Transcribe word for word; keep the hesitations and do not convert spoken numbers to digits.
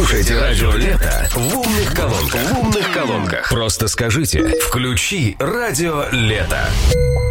Слушайте радио Лето в умных колонках. В умных колонках. Просто скажите: включи радио Лето.